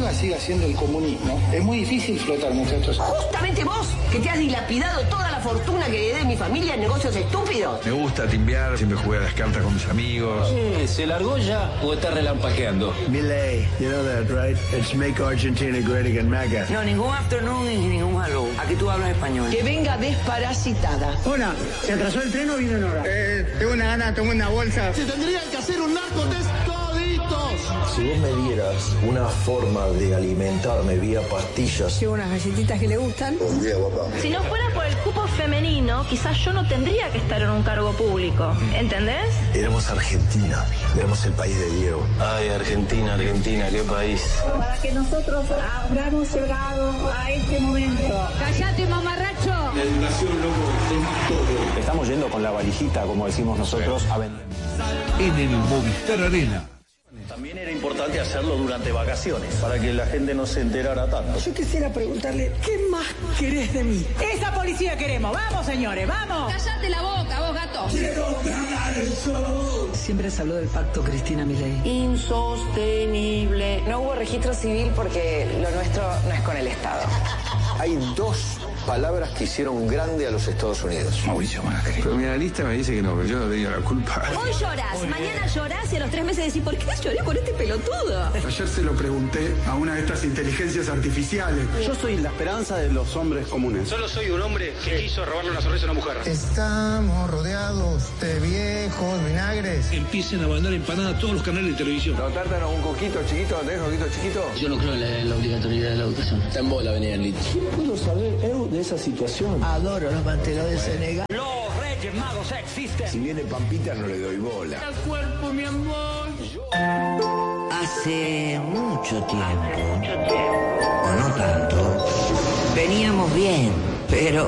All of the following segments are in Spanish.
alternativa siga siendo el comunismo, es muy difícil flotar, muchachos. Justamente vos, que te has dilapidado toda la fortuna que heredé de mi familia en negocios estúpidos. Me gusta timbear, siempre jugué a las cartas con mis amigos. ¿Se largó ya o está relampaqueando? Milei, you know that, right? It's make Argentina great again, MAGA. No, ningún afternoon ni ningún hello. Aquí tú hablas español. Que venga desparasitada. Hola, ¿se atrasó el tren o vino en hora? Tengo una gana, tengo una bolsa. Se tendrían que hacer un narcotest toditos. Si vos me dieras una forma de alimentarme vía pastillas. Llevo unas galletitas que le gustan. Buen día, papá. Si no fuera por el cupo femenino, quizás yo no tendría que estar en un cargo público. ¿Entendés? Éramos Argentina, éramos el país de Diego. Ay, Argentina, Argentina, qué país. Para que nosotros habramos llegado a este momento. ¡Cállate, mamarracho! La educación, loco, es todo. Estamos yendo con la valijita, como decimos nosotros, a vender. En el Movistar Arena. También era importante hacerlo durante vacaciones, para que la gente no se enterara tanto. Yo quisiera preguntarle, ¿qué más querés de mí? ¡Esa policía queremos! ¡Vamos, señores, vamos! ¡Cállate la boca, vos, gato! Quiero ganar el sol. Siempre se habló del pacto Cristina Milei. Insostenible. No hubo registro civil porque lo nuestro no es con el Estado. Hay dos palabras que hicieron grande a los Estados Unidos. Mauricio Macri. Pero mi analista me dice que no, que yo no tenía la culpa. Hoy llorás, mañana llorás y a los 3 meses decís, ¿por qué lloré por este pelotudo? Ayer se lo pregunté a una de estas inteligencias artificiales. Yo soy la esperanza de los hombres comunes. Solo soy un hombre que quiso robarle una sonrisa a una mujer. Estamos rodeados de viejos vinagres. Empiecen a mandar empanadas a todos los canales de televisión. ¿No tratan un coquito chiquito? ¿Tenés coquito chiquito? Yo no creo en la obligatoriedad de la educación. Está en bola venir en litro. ¿Qué puedo saber de esa situación? Adoro los manteros de Senegal. Los Reyes Magos existen. Si viene Pampita no le doy bola. El cuerpo, mi amor. Hace mucho tiempo, o no tanto, veníamos bien, pero...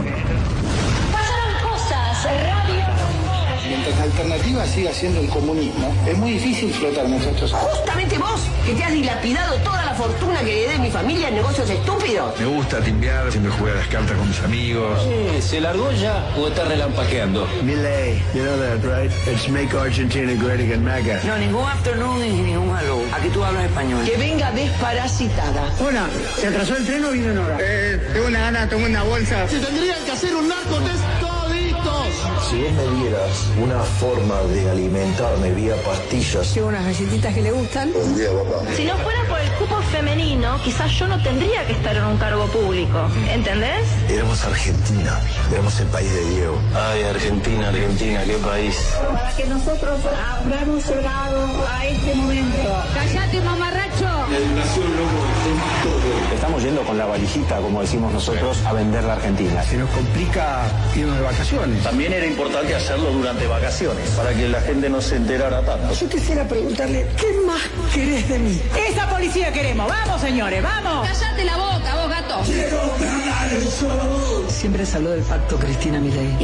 Pasaron cosas, radio. Mientras la alternativa siga siendo el comunismo, es muy difícil flotar, muchachos. Justamente vos, que te has dilapidado toda la fortuna que heredé de mi familia en negocios estúpidos. Me gusta timbear, siempre jugué a las cartas con mis amigos. ¿Se largó ya o está relampaqueando? Milei, you know that, right? It's make Argentina great again, MAGA. No, ningún afternoon ni ningún hello. Aquí tú hablas español. Que venga desparasitada. Hola, ¿se atrasó el tren o vino en hora? Tengo una gana, tengo una bolsa. Se tendrían que hacer un narcotest toditos. Si vos me dieras una forma de alimentarme vía pastillas. Llevo unas galletitas que le gustan. Buen día, papá. Si no fuera por el cupo femenino, quizás yo no tendría que estar en un cargo público. ¿Entendés? Éramos Argentina, éramos el país de Diego. Ay, Argentina, Argentina, qué país. Para que nosotros habramos llegado a este momento. ¡Cállate, mamarracho! La educación, loco, es todo. Estamos yendo con la valijita, como decimos nosotros, a vender la Argentina. Se nos complica irnos de vacaciones. También era importante hacerlo durante vacaciones, para que la gente no se enterara tanto. Yo quisiera preguntarle, ¿qué más querés de mí? ¡Esa policía queremos! ¡Vamos, señores, vamos! ¡Cállate la boca, vos, gato! Quiero ganar el sol. Siempre se habló del pacto Cristina Milei.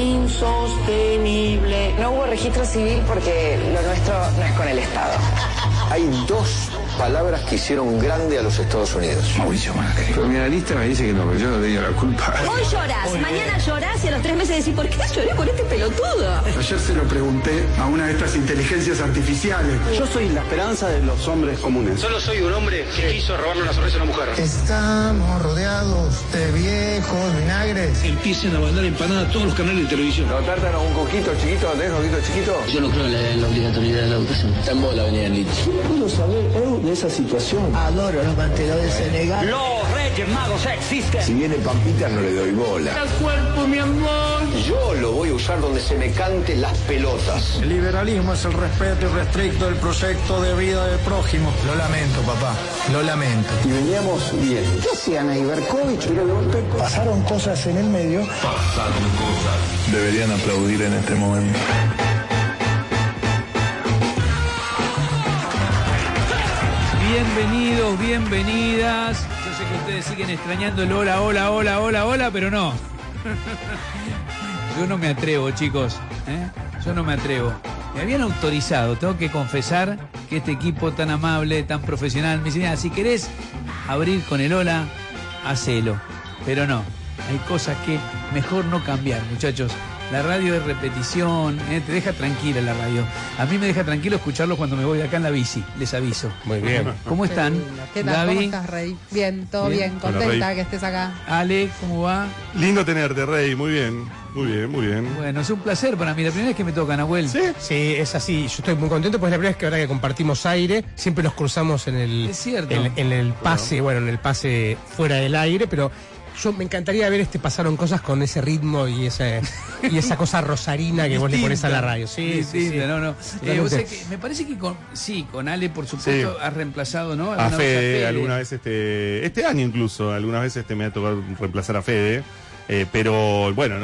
Insostenible. No hubo registro civil porque lo nuestro no es con el Estado. Hay dos palabras que hicieron grande a los Estados Unidos. Mauricio Macri. Pero mi analista me dice que no, que yo no tenía la culpa. Hoy llorás, mañana llorás y a los 3 meses decís, ¿por qué lloré por este pelotudo? Ayer se lo pregunté a una de estas inteligencias artificiales. Yo soy la esperanza de los hombres comunes. Solo soy un hombre que quiso robarle una sonrisa a una mujer. Estamos rodeados de viejos vinagres. Empiecen a mandar empanadas a todos los canales de televisión. ¿No tratan un coquito chiquito? ¿Tenés coquito chiquito? Yo no creo en la obligatoriedad de la educación. Está en bola venir en litro. ¿Qué puedo saber de esa situación? Adoro los manteros de Senegal. Los Reyes Magos existen. Si viene Pampita no le doy bola. El cuerpo, mi amor. Yo lo voy a usar donde se me cante las pelotas. El liberalismo es el respeto irrestricto del proyecto de vida del prójimo. Lo lamento, papá. Lo lamento. Y veníamos bien. ¿Qué hacían ahí, Berkovich? Pero de golpe Pasaron cosas en el medio. Pasaron cosas. Deberían aplaudir en este momento. Bienvenidos, bienvenidas. Yo sé que ustedes siguen extrañando el hola, hola, hola, hola, hola, pero no. Yo no me atrevo, chicos. Yo no me atrevo. Me habían autorizado, tengo que confesar, que este equipo tan amable, tan profesional, me decían, si querés abrir con el hola, hacelo. Pero no, hay cosas que mejor no cambiar, muchachos. La radio es repetición, te deja tranquila la radio. A mí me deja tranquilo escucharlo cuando me voy acá en la bici, les aviso. Muy bien. ¿Cómo están? ¿Qué tal? Gaby? ¿Cómo estás, Rey? Bien, todo bien. Contenta Hola, que estés acá. Ale, ¿cómo va? Lindo tenerte, Rey. Muy bien. Muy bien, muy bien. Bueno, es un placer para mí. La primera vez que me toca, Nahuel. ¿Sí? Sí, es así. Yo estoy muy contento porque es la primera vez que ahora que compartimos aire, siempre nos cruzamos en el, es cierto. en el pase, en el pase fuera del aire, pero yo me encantaría ver Pasaron cosas con ese ritmo y esa cosa rosarina que vos le pones a la radio. Sí, sí. No. O sea que me parece que con Ale, por supuesto, has reemplazado, ¿no? A Fede, alguna vez este año incluso, algunas veces me ha tocado reemplazar a Fede. Pero bueno,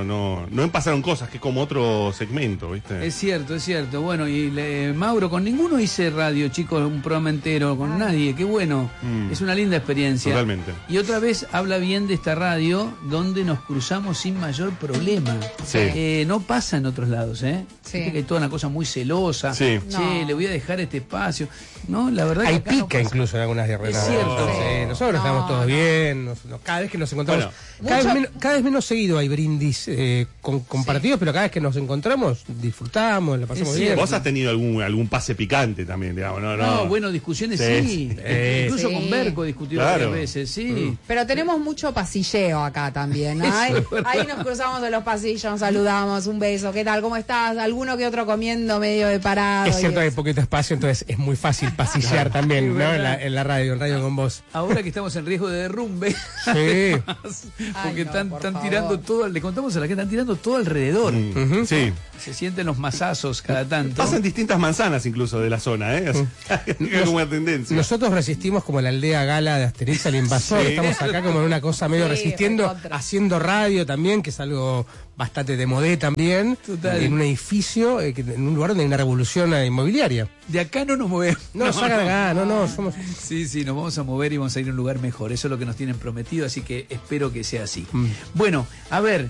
no pasaron cosas, que es como otro segmento, ¿viste? Es cierto. Bueno, y Mauro, con ninguno hice radio, chicos, un programa entero, con nadie, qué bueno. Es una linda experiencia. Totalmente. Y otra vez habla bien de esta radio, donde nos cruzamos sin mayor problema. Sí. No pasa en otros lados, ¿eh? Sí. Viste que hay toda una cosa muy celosa. Sí. Le voy a dejar este espacio. No, la verdad hay que pica incluso en algunas de Es cierto. Sí, nosotros estamos todos bien, cada vez que nos encontramos, cada vez menos seguido hay brindis compartidos, pero cada vez que nos encontramos disfrutamos, la pasamos bien. Vos has tenido algún pase picante también, digamos, ¿no? Bueno, discusiones sí. Incluso con Berco discutió varias veces, sí. Pero tenemos mucho pasilleo acá también, ¿no? Ahí nos cruzamos en los pasillos, nos saludamos, un beso, ¿qué tal? ¿Cómo estás? Alguno que otro comiendo medio de parado. Es cierto que hay poquito espacio, entonces es muy fácil pasillar también, ¿no? En la radio con vos. Ahora que estamos en riesgo de derrumbe. Sí. Porque están tirando todo, le contamos a la que están tirando todo alrededor. Sí. Se sienten los mazazos cada tanto. Pasan distintas manzanas incluso de la zona, ¿eh? Es como una tendencia. Nosotros resistimos como la aldea gala de Asterix al invasor. Sí. Estamos acá como en una cosa medio resistiendo, haciendo radio también, que es algo bastante de modé también. Total. En un edificio, en un lugar donde hay una revolución inmobiliaria. De acá no nos movemos. No, sacan acá, no. Somos... Sí, nos vamos a mover y vamos a ir a un lugar mejor. Eso es lo que nos tienen prometido, así que espero que sea así. Bueno, a ver,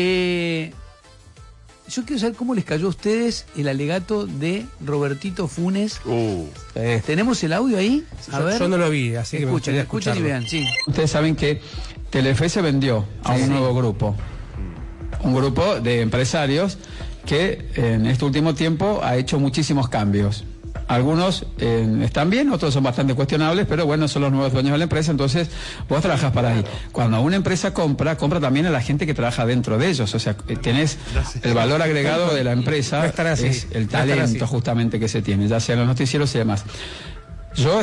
yo quiero saber cómo les cayó a ustedes el alegato de Robertito Funes. ¿Tenemos el audio ahí? Yo no lo vi, así que escuchen y vean, sí. Ustedes saben que Telefe se vendió a un nuevo grupo. Un grupo de empresarios que en este último tiempo ha hecho muchísimos cambios. Algunos están bien, otros son bastante cuestionables, pero bueno, son los nuevos dueños de la empresa, entonces vos trabajás para ahí. Cuando una empresa compra también a la gente que trabaja dentro de ellos, o sea, tenés el valor agregado de la empresa, es el talento justamente que se tiene, ya sea en los noticieros y demás. Yo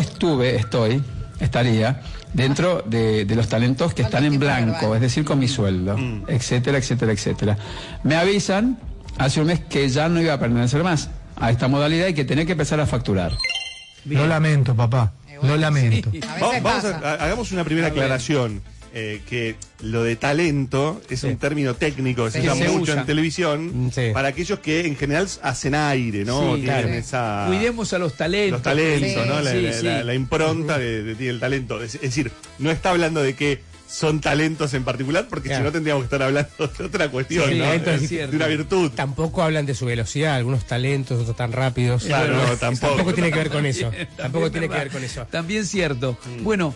estaría dentro de los talentos que están en blanco, es decir, con mi sueldo, etcétera. Me avisan hace un mes que ya no iba a pertenecer más a esta modalidad y que tenía que empezar a facturar. Bien. Lo lamento, papá. Lo lamento. Sí. Hagamos una primera aclaración. Que lo de talento es un término técnico que se usa mucho en televisión para aquellos que en general hacen aire, ¿no? Tienen esa... Cuidemos a los talentos. Los talentos, ¿no? La impronta de el talento. Es decir, no está hablando de que son talentos en particular, porque si no tendríamos que estar hablando de otra cuestión, ¿no? De una virtud. Tampoco hablan de su velocidad, algunos talentos, otros tan rápidos. Claro, tampoco tiene que ver con eso. Tampoco tiene que ver con eso. También cierto. Bueno,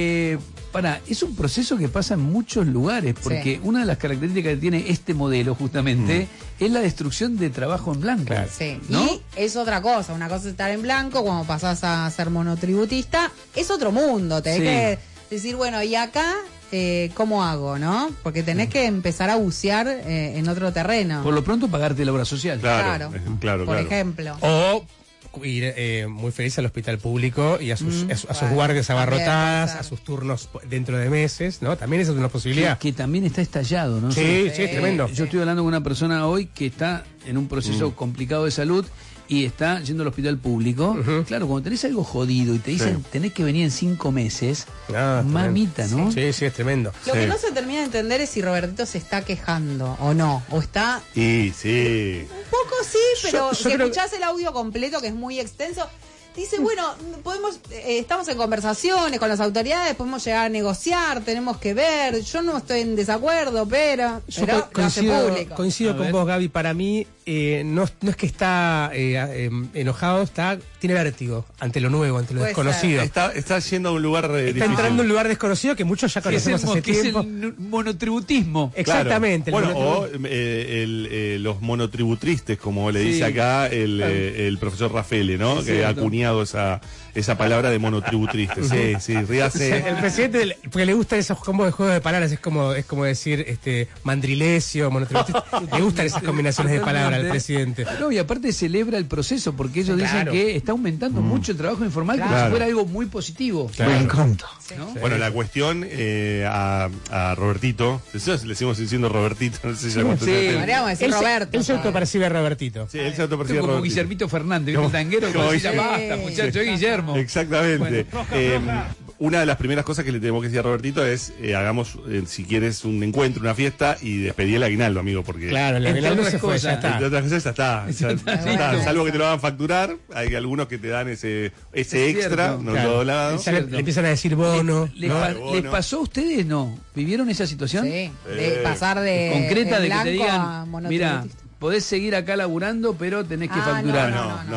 es un proceso que pasa en muchos lugares, porque una de las características que tiene este modelo justamente es la destrucción de trabajo en blanco. Claro. Sí, ¿no? y es otra cosa, una cosa es estar en blanco, cuando pasás a ser monotributista, es otro mundo, tenés que decir, bueno, y acá... ¿cómo hago, no? Porque tenés que empezar a bucear en otro terreno. Por lo pronto pagarte la obra social. Claro. Por ejemplo. O ir muy feliz al hospital público y a sus guardias abarrotadas, a sus turnos dentro de meses, ¿no? También esa es una posibilidad. Que también está estallado, ¿no? Sí, es tremendo. Yo estoy hablando con una persona hoy que está en un proceso complicado de salud y está yendo al hospital público. Claro, cuando tenés algo jodido y te dicen tenés que venir en 5 meses, mamita, ¿no? Sí, es tremendo. Lo que no se termina de entender es si Robertito se está quejando o no, o está... Sí. Un poco sí, pero si escuchás el audio completo, que es muy extenso, dice, bueno, estamos en conversaciones con las autoridades, podemos llegar a negociar, tenemos que ver, yo no estoy en desacuerdo, pero lo hace público. Coincido con vos, Gaby, para mí no es que está enojado, tiene vértigo ante lo nuevo, ante lo desconocido. Está yendo a un lugar difícil. Entrando a un lugar desconocido que muchos ya conocemos hace tiempo. Es el monotributismo. Exactamente. Claro. Los monotributristes, como le dice acá el profesor Raffaele, ¿no? Sí, que ha acuñado esa palabra de monotributriste. Sí, ríase. El presidente, porque le gustan esos combos de juegos de palabras, es como decir mandrilesio, monotributista. Le gustan esas combinaciones de palabras al presidente. No, y aparte celebra el proceso, porque ellos dicen que está aumentando mucho el trabajo informal, como si fuera algo muy positivo. Me encanta. ¿No? Bueno, la cuestión a Robertito, nosotros le seguimos diciendo Robertito, no sé si podríamos decir Roberto. Él se autopercibe Robertito. Sí, él se autopercibe como Robertito. Guillermito Fernández, el tanguero, como decía, basta, muchacho, Guillermo. Exactamente. Una de las primeras cosas que le tenemos que decir a Robertito es hagamos, si quieres, un encuentro, una fiesta y despedir el aguinaldo, amigo, porque claro, el aguinaldo se fue, ya está. Entre otras cosas ya está. Salvo que te lo hagan facturar, hay algunos que te dan ese extra, no todo lado. Le empiezan a decir bono. ¿Les pasó a ustedes? No. ¿Vivieron esa situación? Sí, de pasar de concreta, de que te digan, a mira, podés seguir acá laburando, pero tenés que facturar.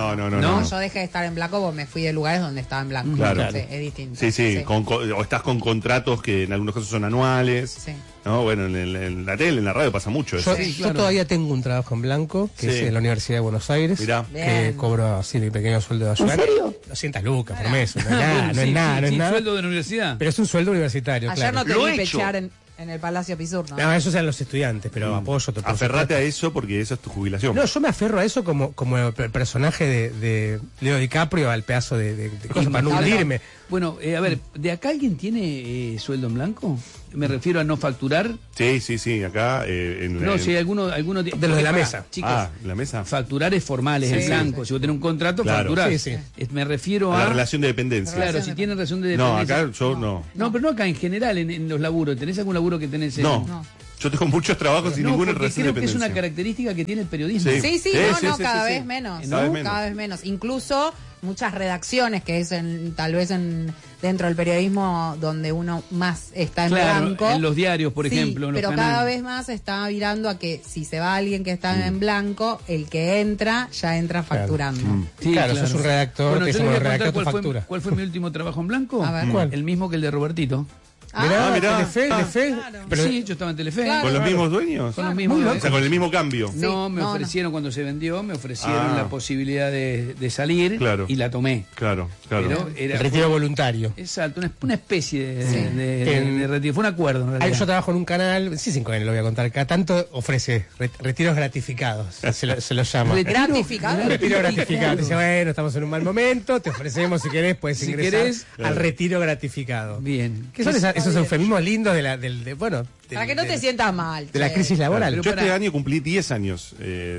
No, yo dejé de estar en blanco porque me fui de lugares donde estaba en blanco. Claro. Sí, es distinto. Sí. O estás con contratos que en algunos casos son anuales. Sí. No, bueno, en la tele, en la radio pasa mucho eso. Yo todavía tengo un trabajo en blanco, que es en la Universidad de Buenos Aires. Mirá. Que cobro así mi pequeño sueldo de ayudante. ¿En serio? 200 lucas por mes, no es nada. ¿Un sueldo de la universidad? Pero es un sueldo universitario, Ayer claro. no te vi pechear en el Palacio Pisur, ¿no? No, esos eran los estudiantes, pero apoyo total. Aferrate a eso porque eso es tu jubilación. No, yo me aferro a eso como el personaje de Leo DiCaprio al pedazo de cosas para no hundirme. Bueno, a ver, ¿de acá alguien tiene sueldo en blanco? Me refiero a no facturar. Sí, acá si alguno de los de la mesa. Chicos, la mesa. Facturar es formal, es en blanco. Si vos tenés un contrato, facturar. Me refiero a la relación de dependencia. Claro, si tienen relación de dependencia. No, acá yo no. No, pero no acá en general, en los laburos. ¿Tenés algún laburo que tenés? No. Yo tengo muchos trabajos sin ninguna relación de dependencia. Creo que es una característica que tiene el periodismo. Sí, cada vez menos. Cada vez menos. Incluso muchas redacciones que es tal vez dentro del periodismo donde uno más está en blanco. En los diarios, por ejemplo. En los pero canales. cada vez más está virando a que si se va alguien que está en blanco, el que entra ya entra facturando. Claro, sos un redactor, bueno, que yo les voy a redactor contar tu factura. ¿Cuál fue mi último trabajo en blanco? A ver. ¿Cuál? El mismo que el de Robertito. Mirá. Telefe. Claro. Pero sí, yo estaba en Telefe. Claro. ¿Con los mismos dueños? Con los mismos. O sea, con el mismo cambio. No, me ofrecieron cuando se vendió, me ofrecieron la posibilidad de salir y la tomé. Claro. Pero era el retiro voluntario. Exacto, una especie de retiro. Fue un acuerdo, en realidad. Yo trabajo en un canal, sí, 5 años lo voy a contar acá, tanto ofrece retiros gratificados, se lo llama. ¿Gratificado? Retiro gratificado. Dice, bueno, estamos en un mal momento, te ofrecemos, si querés, puedes ingresar al retiro gratificado. Bien. ¿Qué son esos eufemismos lindos para que no te sientas mal. De la crisis laboral. Yo este año cumplí 10 años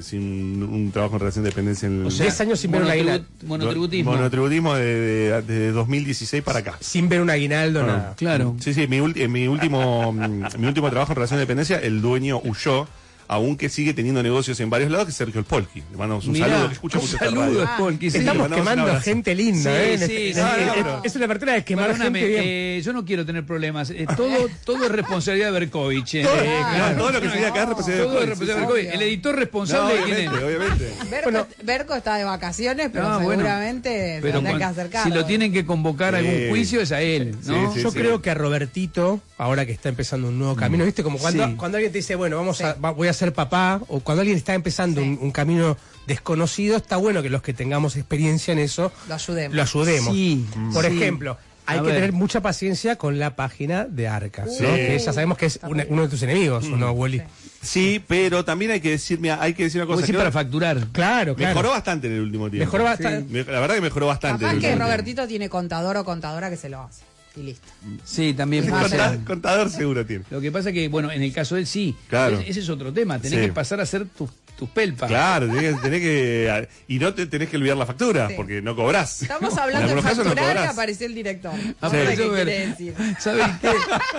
sin un trabajo en relación de dependencia. O sea, 10 años sin ver un aguinaldo. Monotributismo. Monotributismo desde 2016 para acá. Sin ver un aguinaldo, nada. Claro. Sí, mi último trabajo en relación de dependencia, el dueño huyó. Aunque sigue teniendo negocios en varios lados, que es Sergio El Polqui. Le mandamos un saludo, que escucha mucho esta radio. Estamos quemando gente linda, Sí, es una apertura de quemar gente bien. Yo no quiero tener problemas. Todo es responsabilidad de Berkovich. Todo lo que se diga acá es responsabilidad de Berkovich. El editor responsable de quién es. Obviamente. Berco está de vacaciones, pero seguramente tendrá que acercar. Si lo tienen que convocar a algún juicio es a él, ¿no? Yo creo que a Robertito, ahora que está empezando un nuevo camino, ¿viste? Como cuando alguien te dice, bueno, voy a ser papá, o cuando alguien está empezando un camino desconocido, está bueno que los que tengamos experiencia en eso lo ayudemos. Sí. Por ejemplo, hay que tener mucha paciencia con la página de Arcas, ¿no? Que ya sabemos que es uno de tus enemigos, ¿o no, Wally? Sí, pero también hay que decir una cosa. Sí, para facturar. Claro. Mejoró bastante en el último tiempo. Mejoró bastante. La verdad que mejoró bastante. Capaz que Robertito tiene contador o contadora que se lo hace. Y listo. Sí, también. Contador seguro tiene. Lo que pasa que, bueno, en el caso de él sí. Claro. Ese es otro tema. Tenés que pasar a hacer tus pelpas. Claro, tenés que. Y no te tenés que olvidar la factura, porque no cobrás. Estamos hablando de facturar y apareció el director. Apareció ¿Qué quiere decir? ¿Saben qué?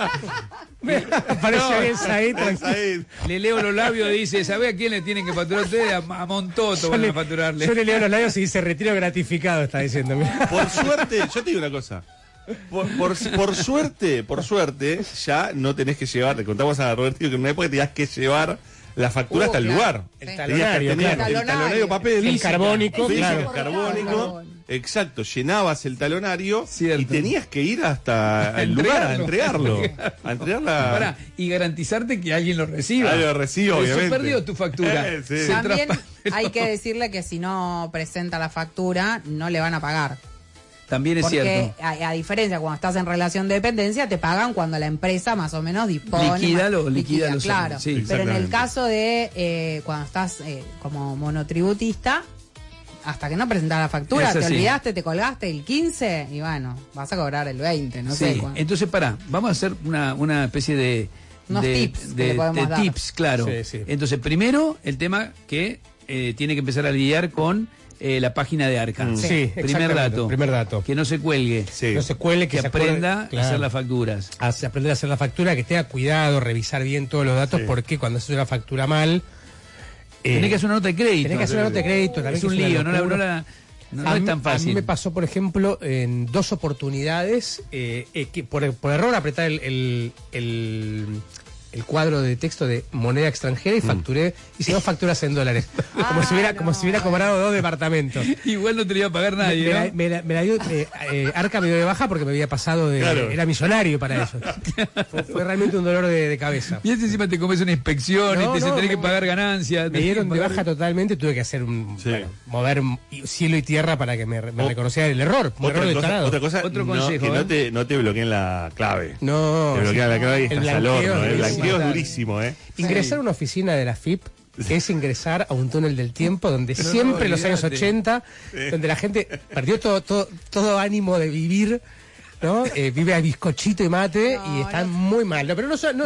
Apareció bien Said. Le leo los labios y dice, ¿sabe a quién le tienen que facturar ustedes? A Montoto van a facturarle. Yo le leo los labios y dice retiro gratificado, está diciendo. Por suerte, yo te digo una cosa. Por suerte, ya no tenés que llevar, le contamos a Robertito que en una época tenías que llevar la factura hasta el lugar. El talonario, el talonario papel. El carbónico, claro. Carbónico. Exacto, llenabas el talonario y tenías que ir hasta el lugar a entregarlo. A entregarla. Y garantizarte que alguien lo reciba. Alguien lo recibe, obviamente. Eso perdió tu factura. Sí. También hay que decirle que si no presenta la factura, no le van a pagar. También es cierto. Porque a diferencia, cuando estás en relación de dependencia, te pagan cuando la empresa más o menos dispone. Liquida los claro. Sí, pero en el caso de cuando estás como monotributista, hasta que no presentas la factura, te olvidaste, te colgaste el 15 y bueno, vas a cobrar el 20, no sé cuándo. Entonces, vamos a hacer una especie de tips, claro. Sí. Entonces, primero, el tema que tiene que empezar a lidiar con la página de Arca. Sí, primer dato. Que no se cuelgue. Sí. No se cuelgue, que aprenda a hacer las facturas. Aprender a hacer la factura, que tenga cuidado, revisar bien todos los datos, porque cuando haces una factura mal... tenés que hacer una nota de crédito. Tenés que hacer una nota de crédito. Es un lío, no es tan fácil. A mí me pasó, por ejemplo, en 2 oportunidades, que por error apretar el cuadro de texto de moneda extranjera y facturé, hice 2 facturas en dólares. Como si hubiera cobrado 2 departamentos. Igual no te lo iba a pagar nadie. Me la dio, Arca me dio de baja porque me había pasado era millonario para eso. Fue realmente un dolor de cabeza. Y encima te comes una inspección y tenés que pagar ganancias. Me dieron de baja totalmente, tuve que hacer mover cielo y tierra para que me reconociera el error. Otro consejo. Que no te bloqueen la clave. No. Te bloquean la clave y estás al horno. El blanqueo es durísimo, Ingresar a una oficina de la FIP es ingresar a un túnel del tiempo donde siempre en los años 80, donde la gente perdió todo ánimo de vivir, ¿no? Vive a bizcochito y mate y están muy mal. Pero no están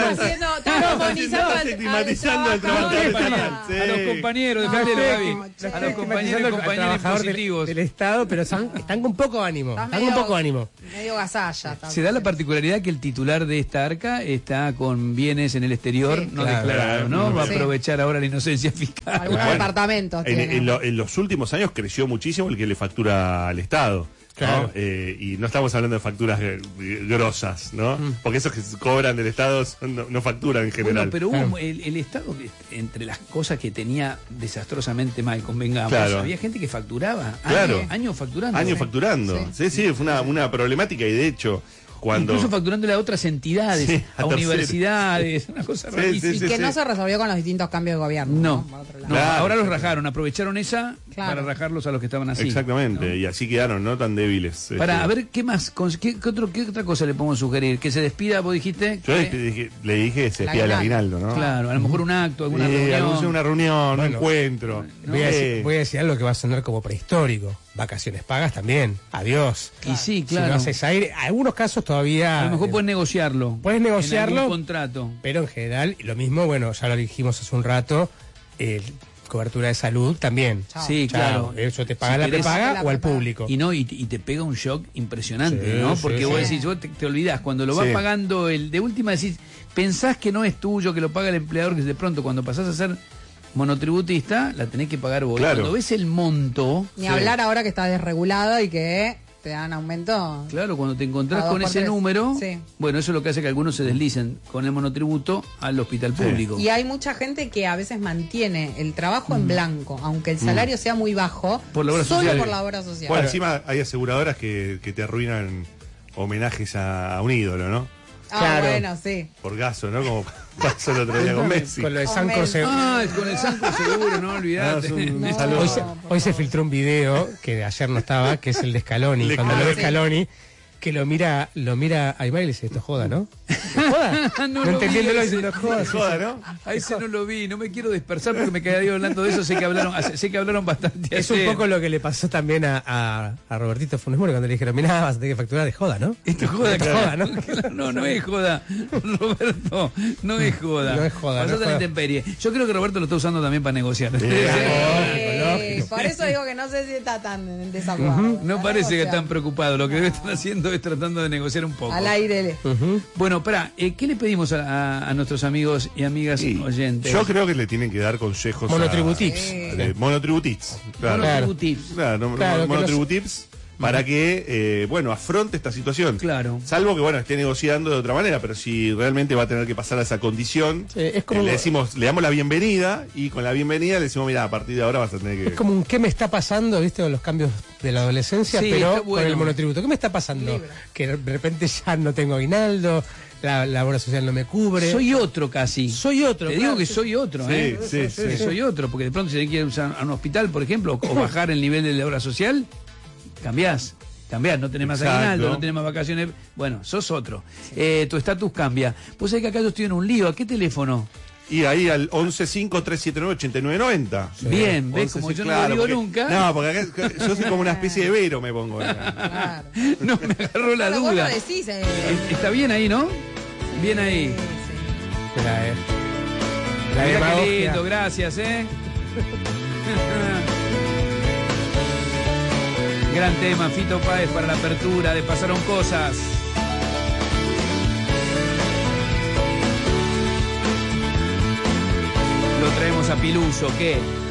estigmatizando al trabajador a los compañeros de a los compañeros positivos del Estado, pero están con poco ánimo. Medio gasalla. Se da la particularidad que el titular de esta Arca está con bienes en el exterior no declarados, ¿no? Va a aprovechar ahora la inocencia fiscal. Algunos departamentos en los últimos años creció muchísimo el que le factura al Estado. Claro. Y no estamos hablando de facturas grosas, ¿no? Porque esos que cobran del Estado no facturan en general. Bueno, pero hubo el Estado, entre las cosas que tenía desastrosamente mal, convengamos, había gente que facturaba, años facturando. Sí, fue una problemática y de hecho... Incluso facturándole a otras entidades, a universidades, una cosa rarísima. Y que no se resolvió con los distintos cambios de gobierno. No, ahora los rajaron, aprovecharon para rajarlos a los que estaban así. Exactamente, y así quedaron, ¿no? Tan débiles. A ver, ¿qué más? ¿Qué otra cosa le podemos sugerir? ¿Que se despida, vos dijiste? Yo le dije que se despida el aguinaldo, ¿no? Claro, a lo mejor un acto, alguna reunión. Una reunión, un encuentro. Voy a decir algo que va a sonar como prehistórico. Vacaciones pagas también. Adiós. Y sí, claro. Si no haces aire, en algunos casos todavía... A lo mejor puedes negociarlo. En algún contrato. Pero en general, lo mismo, ya lo dijimos hace un rato, cobertura de salud también. Sí, claro. Eso te paga la prepaga o al público. Y te pega un shock impresionante, ¿no? Porque vos decís, vos te olvidás, cuando lo vas pagando, de última decís, pensás que no es tuyo, que lo paga el empleador, que de pronto cuando pasás a ser monotributista, la tenés que pagar vos. Claro. Cuando ves el monto... Ni hablar ahora que está desregulado y que te dan aumento. Claro, cuando te encontrás con ese número, bueno, eso es lo que hace que algunos se deslicen con el monotributo al hospital público. Y hay mucha gente que a veces mantiene el trabajo en blanco, aunque el salario sea muy bajo, por la obra solo social. Por la obra social. Bueno, encima hay aseguradoras que te arruinan homenajes a un ídolo, ¿no? Bueno, sí. Por gaso, ¿no? Como pasó el otro día con Messi. Con lo de Sancor con el Sancor seguro, no olvidate. Hoy se filtró un video que ayer no estaba, que es el de Scaloni. Cuando lo ve Scaloni, que lo mira a Aymar y le dice, esto es joda, ¿no? ¿Joda? No entendiéndolo diciendo joda, ¿no? A ese no lo vi, no me quiero dispersar porque me quedaría hablando de eso, sé que hablaron bastante. Es un poco lo que le pasó también a Robertito Funes Mori cuando le dijeron, mirá, vas a tener que facturar de joda, ¿no? Esto es joda, ¿no? No es joda, Roberto, no es joda. No es joda. Pasate la intemperie. Yo creo que Roberto lo está usando también para negociar. Por eso digo que no sé si está tan en desacuerdo. No parece que están preocupados, lo que debe estar haciendo es tratando de negociar un poco. Al aire. Bueno, ¿qué le pedimos a nuestros amigos y amigas oyentes? Yo creo que le tienen que dar consejos Monotributips. Monotributips. Monotributips. Claro, Monotributips. para que, afronte esta situación. Claro. Salvo que, esté negociando de otra manera, pero si realmente va a tener que pasar a esa condición, es como... le damos la bienvenida, y con la bienvenida le decimos, mira, a partir de ahora vas a tener que... Es como un ¿qué me está pasando? ¿Viste? Con los cambios de la adolescencia, pero con el monotributo. ¿Qué me está pasando? Libre. Que de repente ya no tengo aguinaldo, la obra social no me cubre. Soy otro casi. Soy otro. Te digo que soy otro, Sí. Soy otro, porque de pronto si tenés que ir a un hospital, por ejemplo, o bajar el nivel de la obra social, cambiás, no tenés más aguinaldo, no tenés más vacaciones. Bueno, sos otro. Tu estatus cambia. Pues sabés que acá yo estoy en un lío. ¿A qué teléfono? Y ahí al 1153798990. Bien, ves, como yo no lo digo nunca. No, porque acá yo soy como una especie de Vero, me pongo. Claro. No, me agarró la duda. Vos lo decís, Está bien ahí, ¿no? Bien ahí. Sí. Mirá qué lindo, gracias, Gran tema, Fito Páez para la apertura de Pasaron Cosas. Lo traemos a Piluso, ¿qué?